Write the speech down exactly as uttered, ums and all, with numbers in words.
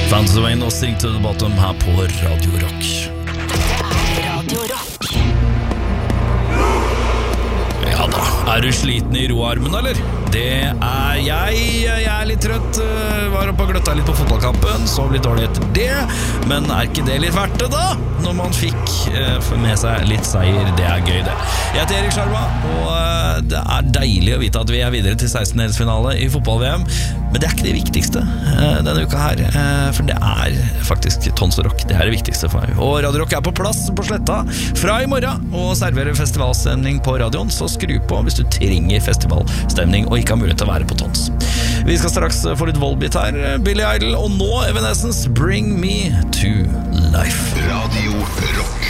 Fans of Wayne og Sing to the Bottom her på Radio Rock. Radio Rock. Ja da, er du sliten i roarmen, eller? Det er jeg. Jeg er litt trøtt. Var oppe og gløtta litt på fotballkampen. Sov litt dårlig etter det. Men er ikke det litt verdt det, da? Når man fikk eh, med seg litt seier. Det er gøy, det. Jeg heter Erik Sjarma, og eh, det er deilig å vite at vi er videre til seksten-delsfinale i fotball-V M. Men det er ikke det viktigste eh, denne uka her. Eh, for det er faktisk Tons og Rock. Det er det viktigste for meg. Og Radio Rock er på plass på Sletta fra i morgen og serverer festivalstemning på radioen. Så skru på hvis du trenger festivalstemning og ikke har mulighet til å være på Tons. Vi skal straks få litt Volbeat her, Billy Idol, og nå Evanescence, Bring Me to Life. Radio Rock.